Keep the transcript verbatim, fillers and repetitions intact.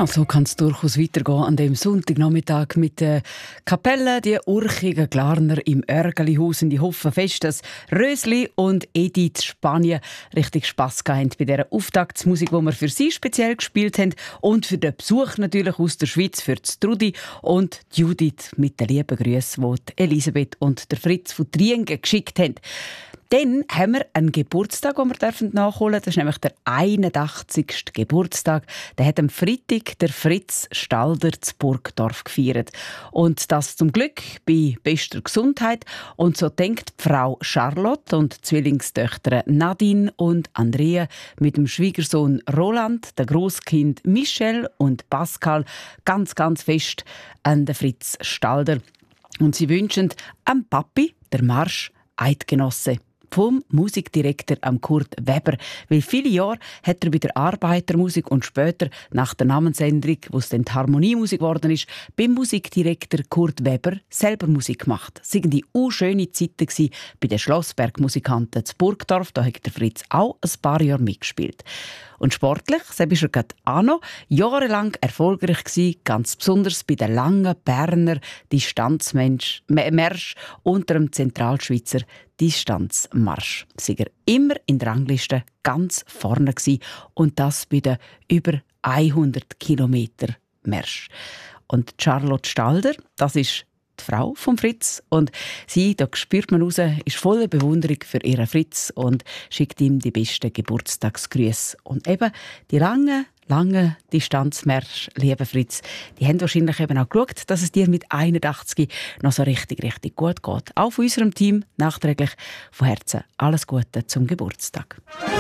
Ja, so kann es durchaus weitergehen an dem Sonntagnachmittag mit der Kapelle, die urchigen Glarner im Örgelihaus. Und ich hoffe fest, dass Rösli und Edith Spanien richtig Spass haben bei dieser Auftaktsmusik, die wir für sie speziell gespielt haben. Und für den Besuch natürlich aus der Schweiz für die Trudi und die Judith mit den lieben Grüßen, die Elisabeth und der Fritz von Triengen geschickt haben. Dann haben wir einen Geburtstag, den wir nachholen dürfen. Das ist nämlich der einundachtzigste Geburtstag. Der hat am Freitag der Fritz Stalder zu Burgdorf gefeiert. Und das zum Glück bei bester Gesundheit. Und so denkt die Frau Charlotte und die Zwillingstöchter Nadine und Andrea mit dem Schwiegersohn Roland, der Grosskind Michel und Pascal ganz, ganz fest an den Fritz Stalder. Und sie wünschen am Papi, der Marsch, Eidgenosse. Vom Musikdirektor am Kurt Weber. Weil viele Jahre hat er bei der Arbeitermusik und später nach der Namensänderung, wo es dann die Harmoniemusik geworden ist, beim Musikdirektor Kurt Weber selber Musik gemacht. Es waren die unschöne Zeiten bei den Schlossbergmusikanten zu Burgdorf. Da hat der Fritz auch ein paar Jahre mitgespielt. Und sportlich, so war er gerade auch noch jahrelang erfolgreich gewesen, ganz besonders bei den langen Berner Distanzmarsch unter dem Zentralschweizer Distanzmarsch. Sie war immer in der Rangliste ganz vorne gewesen, und das bei den über hundert Kilometer Marsch. Und Charlotte Stalder, das ist die Frau von Fritz, und sie, da spürt man raus, ist voller Bewunderung für ihren Fritz und schickt ihm die besten Geburtstagsgrüße. Und eben die langen, langen Distanzmärsche, lieber Fritz, die haben wahrscheinlich eben auch geschaut, dass es dir mit einundachtzig noch so richtig, richtig gut geht. Auch von unserem Team nachträglich von Herzen alles Gute zum Geburtstag.